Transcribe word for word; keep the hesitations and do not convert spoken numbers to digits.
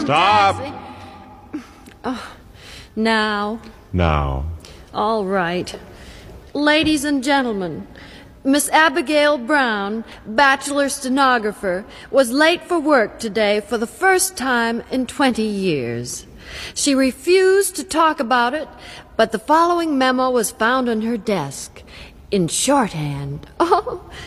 Stop. Taxi. Oh, now. Now. All right. Ladies and gentlemen, Miss Abigail Brown, bachelor stenographer, was late for work today for the first time in twenty years. She refused to talk about it, but the following memo was found on her desk in shorthand. Oh,